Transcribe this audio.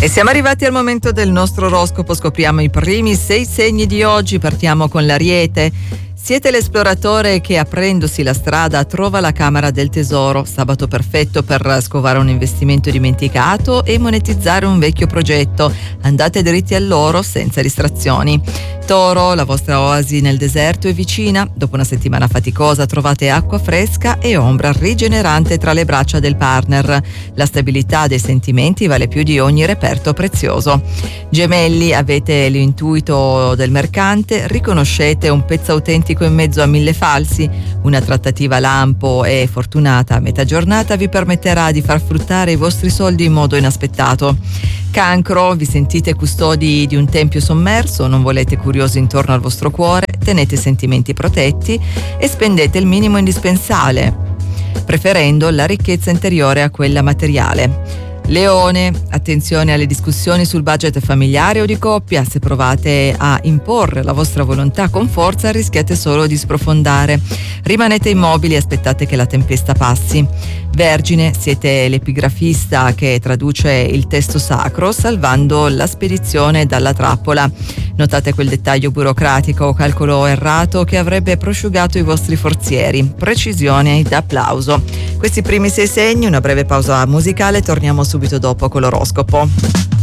E siamo arrivati al momento del nostro oroscopo, scopriamo i primi 6 segni di oggi. Partiamo con l'Ariete. Siete l'esploratore che, aprendosi la strada, trova la Camera del Tesoro. Sabato perfetto per scovare un investimento dimenticato e monetizzare un vecchio progetto. Andate dritti all'oro senza distrazioni. Toro, la vostra oasi nel deserto è vicina. Dopo una settimana faticosa trovate acqua fresca e ombra rigenerante tra le braccia del partner. La stabilità dei sentimenti vale più di ogni reperto prezioso. Gemelli, avete l'intuito del mercante, riconoscete un pezzo autentico in mezzo a 1000 falsi. Una trattativa lampo e fortunata a metà giornata vi permetterà di far fruttare i vostri soldi in modo inaspettato. Cancro, vi sentite custodi di un tempio sommerso, non volete curiosi intorno al vostro cuore, tenete i sentimenti protetti e spendete il minimo indispensabile, preferendo la ricchezza interiore a quella materiale. Leone, attenzione alle discussioni sul budget familiare o di coppia. Se provate a imporre la vostra volontà con forza, rischiate solo di sprofondare. Rimanete immobili e aspettate che la tempesta passi. Vergine, siete l'epigrafista che traduce il testo sacro, salvando la spedizione dalla trappola. Notate quel dettaglio burocratico o calcolo errato che avrebbe prosciugato i vostri forzieri. Precisione ed applauso. Questi primi 6 segni, una breve pausa musicale, torniamo subito dopo con l'oroscopo.